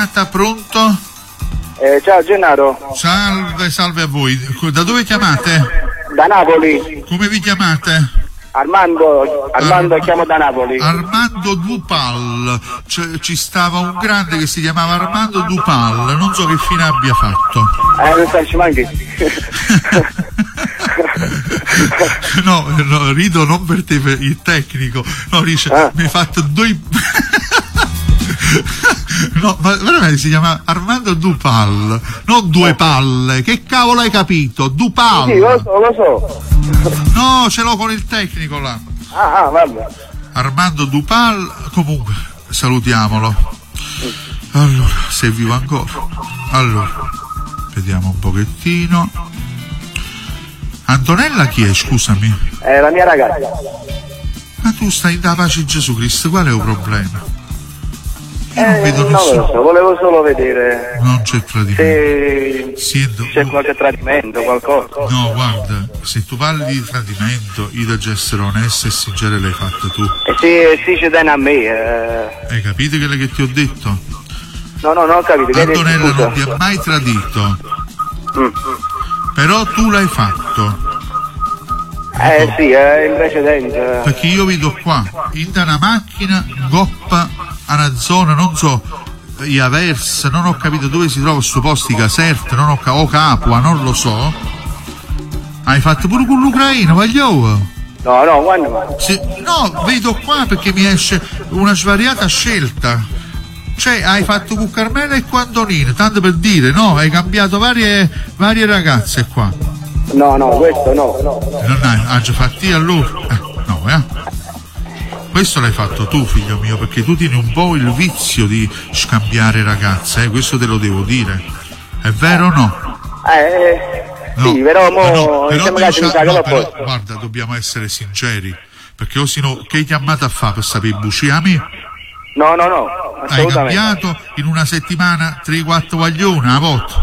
chiamata, pronto? Ciao Gennaro. Salve a voi. Da dove chiamate? Da Napoli. Come vi chiamate? Armando, chiamo da Napoli. Armando Dupal. Ci stava un grande che si chiamava Armando Dupal, non so che fine abbia fatto. Non so, ci manchi. No, rido non per te, per il tecnico. No, dice, mi hai fatto due... No, ma veramente si chiama Armando Dupal, non due palle. Che cavolo hai capito? Dupal. Sì, lo so. No, ce l'ho con il tecnico là. Vabbè. Armando Dupal, comunque, salutiamolo. Allora, se è vivo ancora. Allora, vediamo un pochettino. Antonella chi è, scusami? È la mia ragazza. Ma tu stai da pace di Gesù Cristo, qual è il problema? Io non vedo nessuno. Non lo so, volevo solo vedere. Non c'è tradimento. C'è qualche tradimento, qualcosa. No, guarda, se tu parli di tradimento, io da essere onesto e sincero l'hai fatto tu. Sì, ci tiene a me. Hai capito quello che ti ho detto? No, non ho capito. Antonella non ti ha mai tradito. Però tu l'hai fatto. Sì, in precedenza. Perché io vedo qua, in una macchina, goppa, a una zona, non so, Iavers, non ho capito dove si trova questo posto di Caserte, o Capua, non lo so. Hai fatto pure con l'Ucraina, voglio. No, quando? No, vedo qua perché mi esce una svariata scelta. Cioè, hai fatto con Carmela e con Antonino, tanto per dire, no? Hai cambiato varie ragazze qua. No, questo no. Non hai già fatti allora? Questo l'hai fatto tu, figlio mio, perché tu tieni un po' il vizio di scambiare ragazze, questo te lo devo dire. È vero o no? Sì, però guarda, dobbiamo essere sinceri, perché o sino che chiamata fa per sapere buciami? No, hai cambiato in una settimana 3-4 guaglione a volte?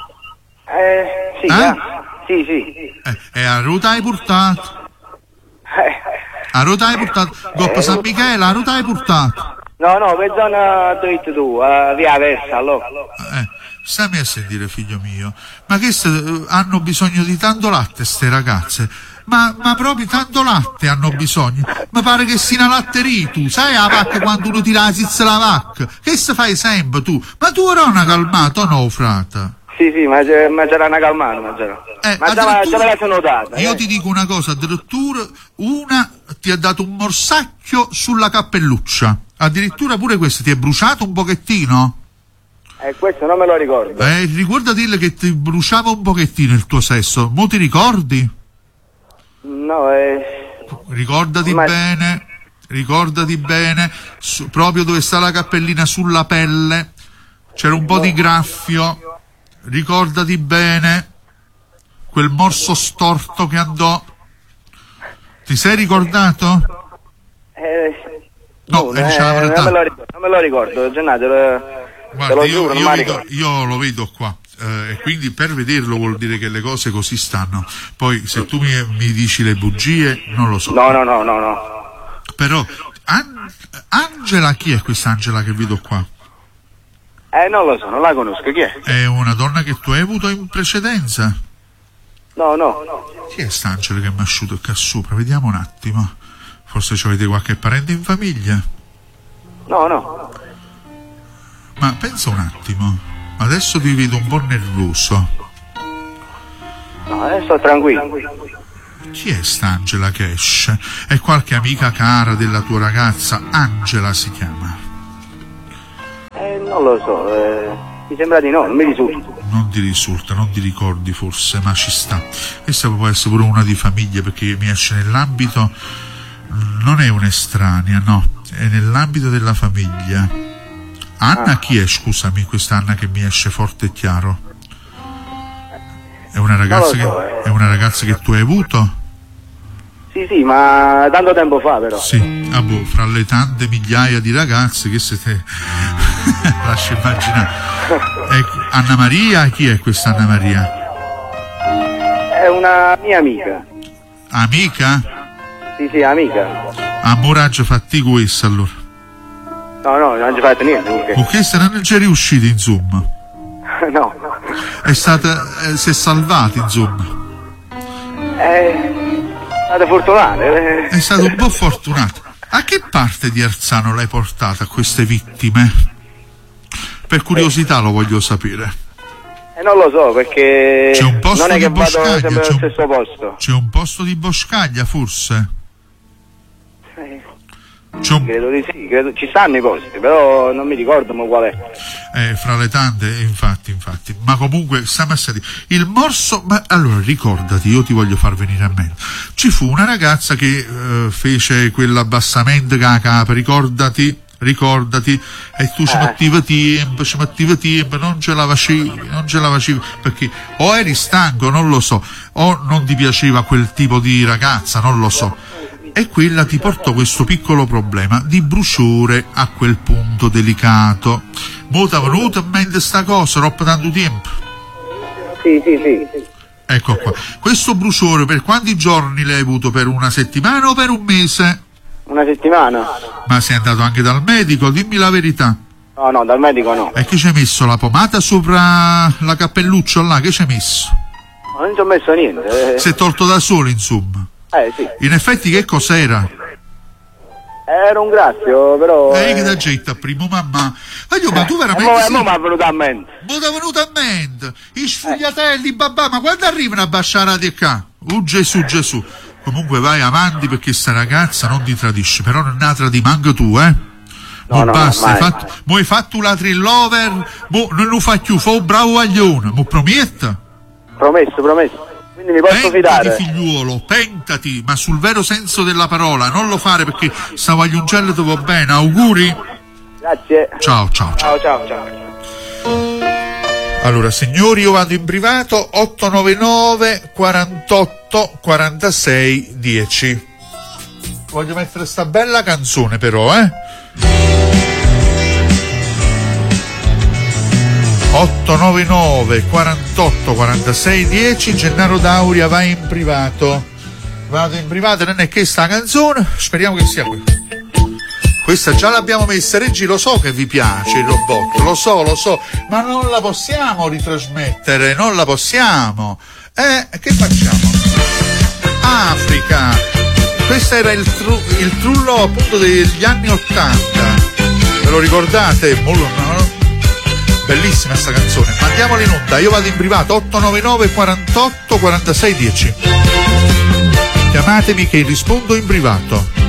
Sì. E a ruta hai portato? A ruta hai portato? Goppa San Michele, a ruta hai portato? No, per zona dove tu, via Versa, allora. Stammi a sentire, figlio mio, ma che hanno bisogno di tanto latte ste ragazze? Ma proprio tanto latte hanno bisogno. Mi pare che sia una latteria tu. Sai la vacca quando uno tira la zizza la vacca? Che se fai sempre tu? Ma tu eri una calmata o no, frata? Sì, ma c'era una calmata, ma già me la sono data. Io ti dico una cosa, addirittura una ti ha dato un morsacchio sulla cappelluccia. Addirittura pure questo ti è bruciato un pochettino? Questo non me lo ricordo. Ricordati che ti bruciava un pochettino il tuo sesso. Mo ti ricordi? No, Ricordati bene, proprio dove sta la cappellina sulla pelle, c'era un po' di graffio, ricordati bene, quel morso storto che andò, ti sei ricordato? No, diciamo la verità. Non me lo ricordo, Gennaro, guarda, io lo vedo qua. E quindi per vederlo vuol dire che le cose così stanno. Poi se tu mi dici le bugie non lo so. No. Però Angela, chi è questa Angela che vedo qua? Non lo so, non la conosco, chi è? È una donna che tu hai avuto in precedenza? No. Chi è sta Angela che mi ha asciutto qua sopra? Vediamo un attimo. Forse ci avete qualche parente in famiglia? No. Ma pensa un attimo. Adesso ti vedo un po' nervoso. No, adesso tranquillo. Chi è st'Angela che esce? È qualche amica cara della tua ragazza? Angela si chiama? Non lo so, mi sembra di no, non mi risulta. Non ti risulta, non ti ricordi forse, ma ci sta. Questa può essere pure una di famiglia, perché mi esce nell'ambito, non è un'estranea, no, è nell'ambito della famiglia. Anna chi è, scusami, questa Anna che mi esce forte e chiaro? È una ragazza che tu hai avuto? Sì, ma tanto tempo fa però. Sì, fra le tante migliaia di ragazze che siete lascia immaginare. Anna Maria, chi è questa Anna Maria? È una mia amica. Amica? Sì, amica. Ammoraggio fatti questo allora. No, non ci fate niente comunque. Con questa non c'è riuscito, insomma. No. Si è salvato, insomma. State fortunate. È stato un po' fortunato. A che parte di Arzano l'hai portata queste vittime? Per curiosità lo voglio sapere. Non lo so, perché C'è un posto non è di che vado boscaglia, sempre allo stesso posto. C'è un posto di boscaglia, forse? Credo di sì, ci stanno i posti, però non mi ricordo qual è. Fra le tante, infatti. Ma comunque, stiamo a sentire. Il morso, ma allora ricordati, io ti voglio far venire a mente. Ci fu una ragazza che fece quell'abbassamento che a capo, ricordati, e tu ci mettevi tempo, non ce la facevi, perché o eri stanco, non lo so, o non ti piaceva quel tipo di ragazza, non lo so. E quella ti portò questo piccolo problema di bruciore a quel punto delicato. Mo' t'è venuta in mente sta cosa, troppo tanto tempo? Sì. Ecco qua. Questo bruciore per quanti giorni l'hai avuto? Per una settimana o per un mese? Una settimana. Ma sei andato anche dal medico? Dimmi la verità. No, dal medico no. E che ci hai messo? La pomata sopra la cappelluccio là? Che ci hai messo? Non ci ho messo niente. Si è tolto da solo, insomma. Sì. In effetti che cos'era? Era un grazio, però... Che da getta primo, mamma. Ma tu veramente... Mo' mi è venuto a mente. Mo' ti è venuto a mente. I sfogliatelli, babà, ma quando arrivano a baciare di qua? Gesù. Comunque vai avanti, perché sta ragazza non ti tradisce, però non ne tradi manco tu, No, basta, mo hai fatto la trillover, mo non lo fai più, fa un bravo guaglione, mo prometta? Promesso. Quindi mi posso fidare. Pentati, figliuolo, pentati, ma sul vero senso della parola, non lo fare perché sta guaglioncello ti va bene, auguri? Grazie. Ciao. Ciao. Allora, signori, io vado in privato, 899 48 46 10. Voglio mettere sta bella canzone però, 899 48 46 10. Gennaro Dauria va in privato. Vado in privato, non è che sta canzone, speriamo che sia qui. Questa già l'abbiamo messa, Reggi, lo so che vi piace il robot, lo so, ma non la possiamo ritrasmettere, non la possiamo. Che facciamo? Africa. Questo era il trullo appunto degli anni 80. Ve lo ricordate? Bellissima sta canzone. Mandiamola in onda, io vado in privato, 899 48 46 10. Chiamatemi che rispondo in privato.